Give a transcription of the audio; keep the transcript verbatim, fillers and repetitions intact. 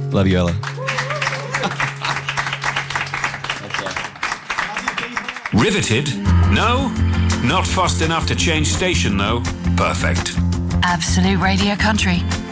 Love you, Ella. Riveted? No? Not fast enough to change station, though? Perfect. Absolute Radio Country.